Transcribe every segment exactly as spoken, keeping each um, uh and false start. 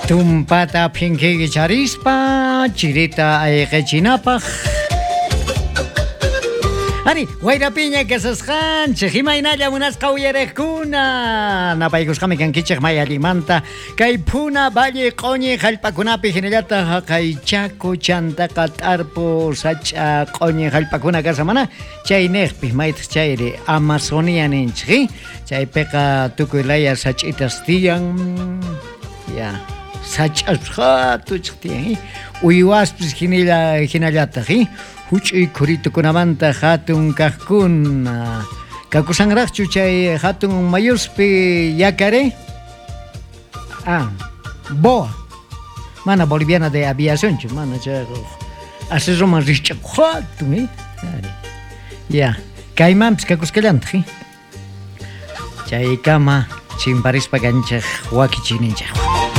Tumpata pinkiga charispa, chirita ayqichinapaq. Ani, wayrapiña kasasqan, chiqimaynalla munasqa uyariqkuna. Napaykusqami kankichik may alimanta. Kay puna valle qoñi hallp'akunapi hinallata kay chaco chantaqa t'arpu sacha qoñi hallp'akuna kasamana. Chay niqpi maytaq chayri Amazonia ninchik. Chaypiqa tukuy laya sach'itas tiyan. Ya. Sach'asqa tuchqtiyan. Uywaspis hinalla hinallata hi. Huch'uy kuritukunamanta hatun kaqkuna. Kakusanraqchu chay hatun mayuspi yakare? Ah, boa. Mana boliviana de aviación, mana chay asesoma rischaq hatun, eh? Ya, kaymanpis kakusqallanta, hi. Chay kama chimparispa kanchaq wakichininchaq.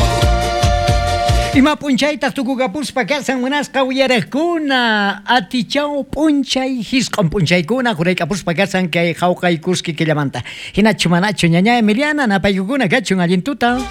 Ima punchayta tukukapuspa kasan munasqa uyariqkuna atichaw punchay hisq'un punchaykuna quraykapuspa kasan kay hawqaykuski killamanta hinachu manachu ñaña Emiliana napaykukuna kachun allintuta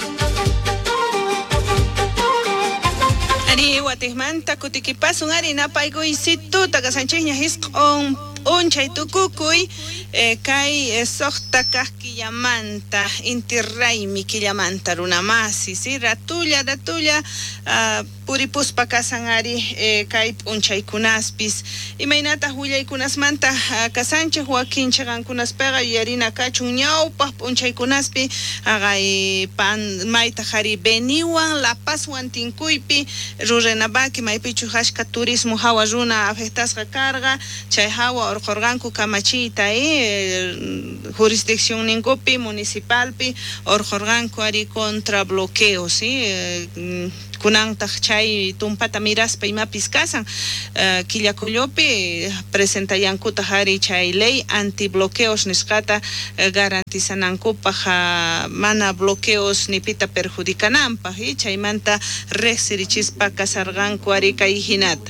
ari watijmanta kutikipasun ari napaykuy situta kasanchikña hisq'un punchay tukukuy eh, kay eh, soqta kaq killamanta inti raymi killamanta runamasi si ratulla ratulla uh, puripuspa kasan ari eh, kay p'unchaykunaspis imaynataq willaykunasmanta uh, kasanchik wakin chaqankunaspiqa yarina kachun ñawpaq p'unchaykunaspi aqay pan maytaq ari Beniwan La Pazwan tinkuypi rurenapaki maypichu hashka turismo hawa runa afectasqa karqa chay hawa orqorqanku kamachiyta eh, jurisdicción ningupi municipalpi orqorqanku ari contra bloqueo sí eh, kunantaq chay tumpata miraspa imapis kasan uh, killakullupi presentayankutaq ari chay ley anti bloqueos nisqata uh, garantizanankupaq uh, mana bloqueos nipita perjudicananpaq y chaymanta reqsirichispa kasarqanku ari kay hinata.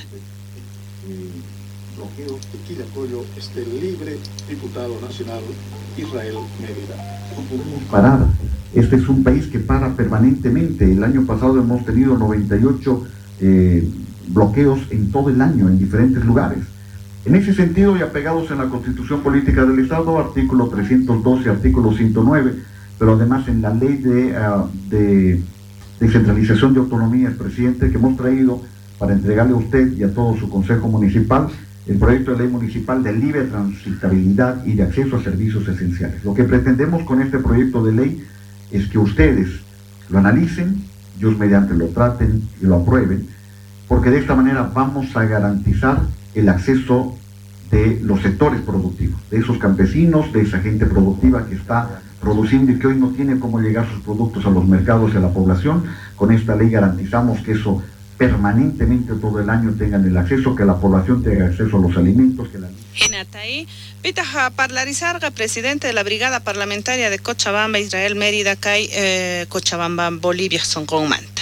Quillacollo este libre diputado nacional Israel Mérida. No podemos parar. Este es un país que para permanentemente. El año pasado hemos tenido noventa y ocho eh, bloqueos en todo el año, en diferentes lugares. En ese sentido, y apegados en la Constitución Política del Estado, artículo trescientos doce, artículo ciento nueve, pero además en la ley de, uh, de descentralización de autonomías, presidente, que hemos traído para entregarle a usted y a todo su Consejo Municipal, el proyecto de ley municipal de libre transitabilidad y de acceso a servicios esenciales. Lo que pretendemos con este proyecto de ley es que ustedes lo analicen, Dios mediante lo traten y lo aprueben, porque de esta manera vamos a garantizar el acceso de los sectores productivos, de esos campesinos, de esa gente productiva que está produciendo y que hoy no tiene cómo llegar sus productos a los mercados y a la población. Con esta ley garantizamos que eso permanentemente todo el año tengan el acceso, que la población tenga acceso a los alimentos. Que la... Hinataí, pitaja parlarizarga, presidente de la Brigada Parlamentaria de Cochabamba, Israel Mérida, Kay, eh, Cochabamba, Bolivia, son con manta.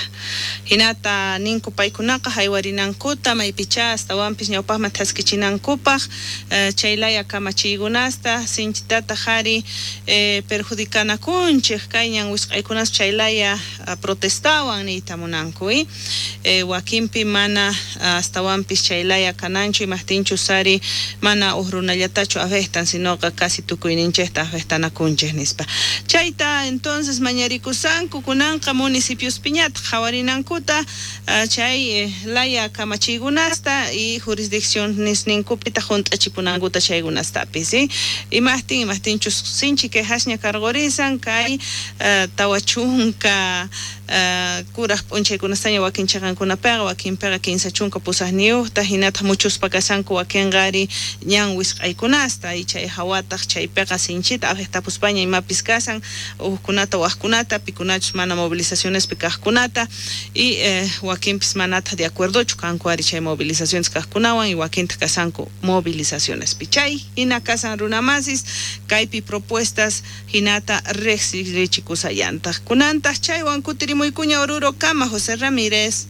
Hinata ninku paykunaqa haywarinankuta maypicha hasta wampis ñawpaqman taskichinankupak eh, chaylaya kamachiykunasta sinchitata qhari eh, perjudicanakunchik kayñan wisq'aykunas chaylaya uh, protestawan niyta munankuy eh, wakinpi mana hasta wampis chaylaya kananchu imaqtinchu sari mana uj runallatachu afectan sinoqa casi tukuyninchikta afectanakunchik nispa chayta entonces mañarikusanku kunanqa municipios piñata qhawarinanku kuta uh, chay eh, laya kamachiykunasta y jurisdicción nisninkupita junt'achipunankuta chaykunastapi ¿sí? Imahtin imahtinchus sinchi que hashña kargorizan kay uh, tawachunka uh, kuraq p'unchaykunastaña wakin chaqankunapiqa wakinpiqa quince chunka pusaqniyuqta hinata muchos pakasanku wakinqari ñan wisq'aykunasta y chay hawataq chaypiqa sinchita afectapuspaña imapis kasan uhkunata waqkunata pikunachus mana movilizacionespi kaqkunata y eh, wakinpis manata de acuerdo chukanku ari chay movilizaciones kaqkunawan y wakinta kasanku movilizaciones pichay hina kasan runamasis kaypi propuestas hinata reqsirichikusallantaq kunantaq chaywan kutirimuykuña Oruro kama José Ramírez.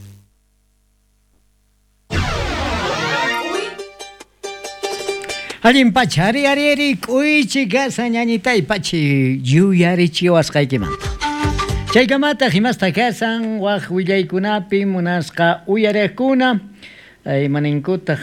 Allin pachari arieri kuichi gasa ñañitay pachi yuyarichi wasqaykimanta Chaykamata himasta kasan waq willaykunapi munasqa uyariqkuna imaninkutaj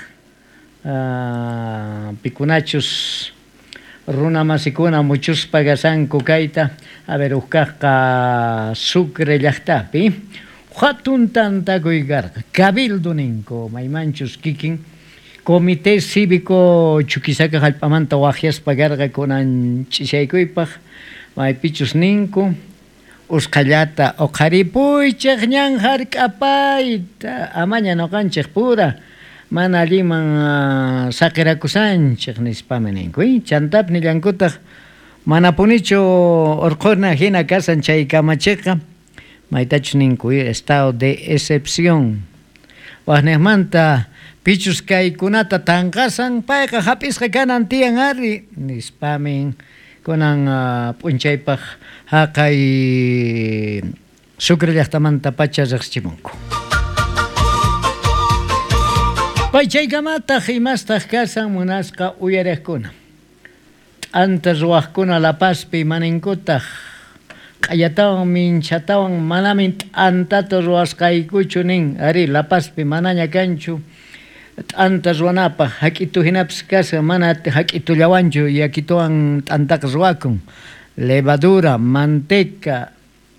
uh, pikunachus runa masikuna muchuspa kasanku kayta a ver uskaqqa Sucre llaqtapi hatun tantakuy karqa cabildo ninku maymanchus kikin comité cívico Chuquisaca hallp'amanta waqyaspa karqa kunan ch'ishaykuypaq maypichus ninku Usqallata oqaripuychaq ñan hark'apayta amaña noqanchik pura mana alliman uh, saqirakusanchik nispami ninkuy chantap nillankutaq mana punichu urquna hina kasan chay kamachiqa maytachus ninkuy estado de excepción waqniqmanta pichus kaykunata tanqasan payqa hap'isqa kanan tiyan ari nispamin kunan uh, p'unchaypaq haqay Sucre llaqtamanta pacha riqsichimunku pay chaykamataq imastaj kasan munasqa uyariqkuna t'anta ruwaqkuna La Pazpi maninkutaj q'allatawan minchatawan manami t'antata ruwasqaykuchu nin ari La Pazpi manaña kanchu t'anta ruwanapaq hak'itu hinapas kasqa mana hak'itullawanchu yakituwan t'antaqa ruwakun levadura, manteca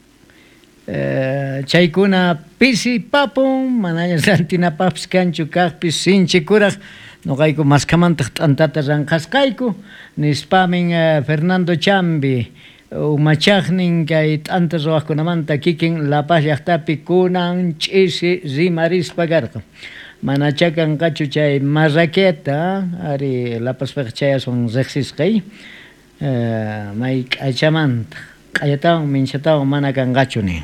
eh, chaykuna pisi papun manaña rantinapaqpis kanchu kaqpis sinchikuraq noqayku maskamantaq t'antata ranqasqayku nispamin eh, Fernando Chambi umachaqnin kay t'anta ruwaqkunamanta kikin La Paz llaqtapi kunan ch'isi rimarispa karqa mana chakanqachu chay marraqueta ari La Pazpiqa chay aswan riqsisqay Uh, may k'achamanta q'allatawan minchatawan mana kanqachu ni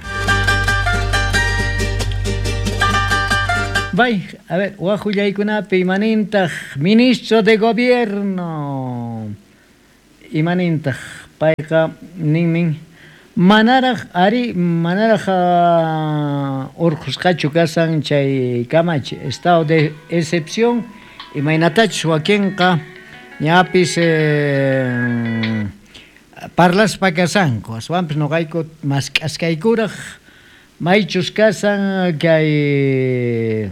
bay a ver waq willaykunapi imanintaq ministro de gobierno imanintaq payqa ninmin manaraq ari manaraq uh, urqusqachu kasan chay kamachi estado de excepción imaynatachus wakinqa ñapis eh, parlaspa kasanku aswanpis noqayku mas k'askaykuraq maychus kasan kay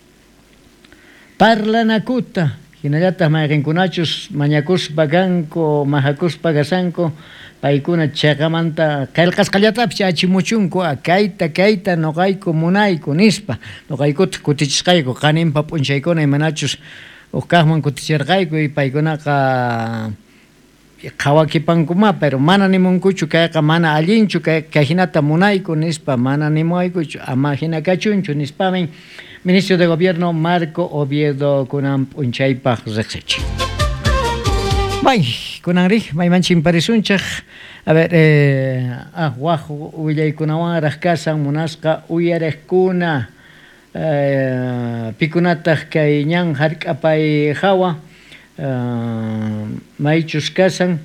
parlanakuta hinallataq mayqinkunachus mañakuspa kanku majakuspa kasanku paykuna chayqamanta qillqasqallatapis achimuchunku kayta kayta noqayku munayku nispa noqaykuta kutichisqayku qaninpa p'unchaykuna imanachus uskaqman kutichirqayku y paykunaqa qhawakipankuma pero mana nimunkuchu kayqa mana allinchu kay, kay hinata munayku nispa mana nimuaykuchu ama hina kachunchu nispamin ministro de gobierno Marco Oviedo kunan p'unchaypaq riqsichi bay kunan ri maymanchik parisunchaq a ver eh, ah waq willaykunawanraq kasan munasqa uyariqkuna Uh, pikunataq kay ñan hark'apay hawa uh, maychus kasan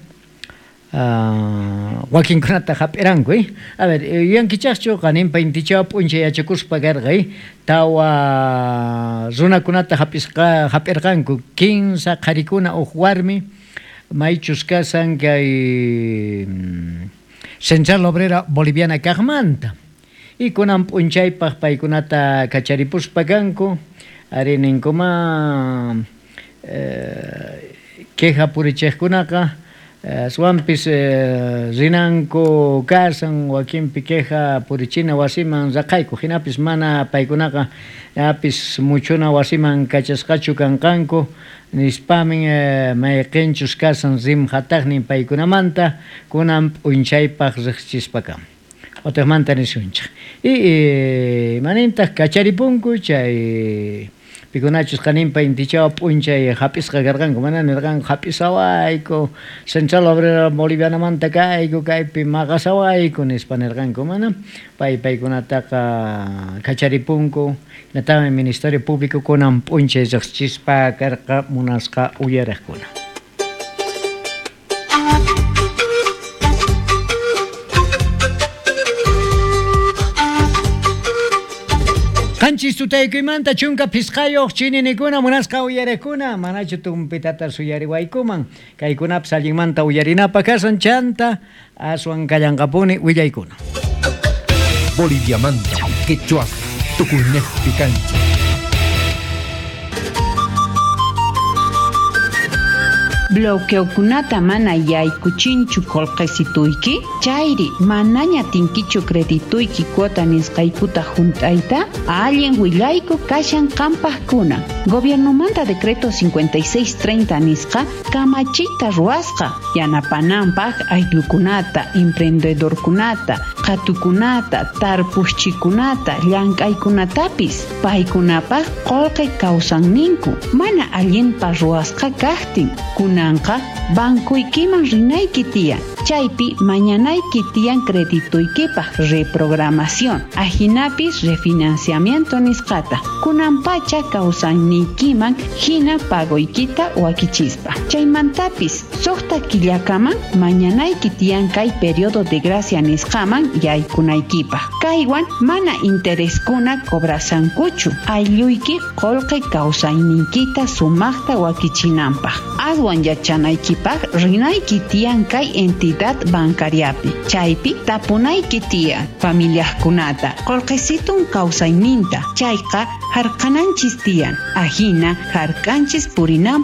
uh, wakinkunata hap'iranku a ver yankichaqchu qaninpa intichawa p'unchay yachakuspa karqay tawa runakunata hap'isqa hap'irqanku quince qarikuna uq warmi maychus kasan kay um, Central Obrera Boliviana kaqmanta y kunan p'unchaypaq paykunata kacharipuspa kanku ari ninkuma eh, queja purichiqkunaqa aswanpis eh, rinanku kasan wakinpi queja purichina wasiman raqayku hinapis mana paykunaqa apis muchuna wasiman kachasqachu kanqanku nispamin eh, mayqinchus kasan rimhataqnin paykunamanta kunan p'unchaypaq riqsichispa kan otros mantenishunchaq y eh, manintaq kacharipunku chay pikunachus qaninpa intichawa p'unchay hap'isqa karqanku mana nirqanku hap'isawayku Central Obrera Bolivianamanta kayku kaypi maqasawayku nispa nirqanku mana pay paykunataqa kacharipunku natami Ministerio Público kunan p'unchay riqsichispa karqa munasqa uyariqkuna Qanchis tutaykuymanta chunka pisqayuq chininikuna munasqa uyariqkuna manachu tumpitata suyariwaykuman kaykunapas allinmanta uyarinapaq kasan chanta aswan kallanqapuni willaykuna. Boliviamanta, quechua, tucunej picanchi. Bloqueokunata mana yaykuchinchu kolqesituyki, chayri manaña tinkichu credituyki cuota nisqaykuta juntayta, allen willayku kashan qampaqkuna. Gobierno manda decreto cincuenta y seis treinta nisqa kamachita ruasqa, yanapananpaq ayllukunata, emprendedorkunata, qhatukunata, tarpuschikunata, llank'aykunatapis, paykunapaq qolqe kawsanninku, mana allenpa ruasqa kaqtin, kunanqa bankuykiman rinayki tiyan, chaypi mañanayki tiyan credituykipaq reprogramación, ajinapis refinanciamiento nisqata, kunanpacha kawsaynikiman hina pagoykita wakichispa. Chaymantapis suqta killakaman mañanayki tiyan kay periodo de gracia nisqaman yaykunaykipaq. Kaywan mana intereskuna cobrasankuchu, aylluyki qolqe kawsayninkita sumaqta wakichinanpaq. Aswan yachanaykipaq rinayki tiyan kay entidad bancariapi, chaypi tapunayki tiyan familiakunata qolqesitun kawsayninta, chayqa harqananchis tiyan, ajina harqanchis purinan